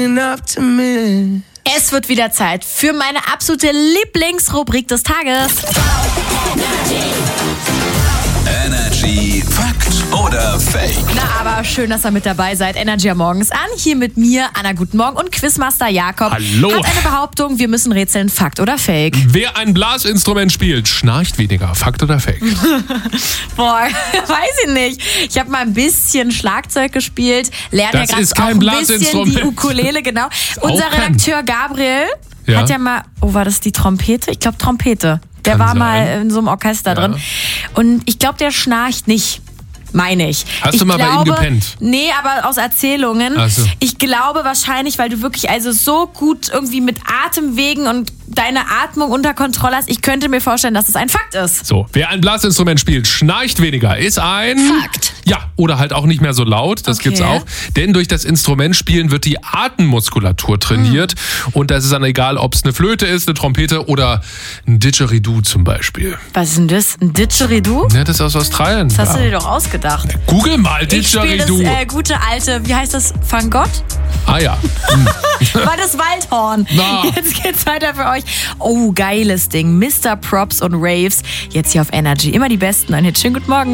Es wird wieder Zeit für meine absolute Lieblingsrubrik des Tages. Energy Fakt oder Fake? Na, aber schön, dass ihr mit dabei seid. Energy am Morgen ist an. Hier mit mir, Anna, guten Morgen. Und Quizmaster Jakob Hallo. hat eine Behauptung, wir müssen rätseln, Fakt oder Fake. Wer ein Blasinstrument spielt, schnarcht weniger. Fakt oder Fake? Boah, weiß ich nicht. Ich habe mal ein bisschen Schlagzeug gespielt. Lerne Das ja gerade ist kein auch ein bisschen Blasinstrument. die Ukulele, genau. auch Unser kein- Redakteur Gabriel Ja. hat ja mal, war das die Trompete? Ich glaube Trompete. Der Kann war sein. mal in so einem Orchester drin. Und ich glaube, der schnarcht nicht. Meine ich. Hast du mal bei ihm gepennt? Nee, aber aus Erzählungen. Ach so. Ich glaube wahrscheinlich, weil du wirklich also so gut irgendwie mit Atemwegen und deine Atmung unter Kontrolle hast. Ich könnte mir vorstellen, dass es ein Fakt ist. So, wer ein Blasinstrument spielt, schnarcht weniger. Ist ein... Fakt. Ja, oder halt auch nicht mehr so laut. Das Okay. gibt's auch. Denn durch das Instrumentspielen wird die Atemmuskulatur trainiert. Und das ist dann egal, ob es eine Flöte ist, eine Trompete oder ein Didgeridoo zum Beispiel. Was ist denn das? Ein Didgeridoo? Ja, das ist aus Australien. Das hast Ja. du dir doch ausgedacht. Google mal Ich spiele das Didgeridoo. gute alte, wie heißt das? Van Gogh? Ah ja. War das Waldhorn. Na. Jetzt geht's weiter für euch. Oh, geiles Ding. Mr. Props und Raves. Jetzt hier auf Energy. Immer die besten. Einen Schönen guten Morgen.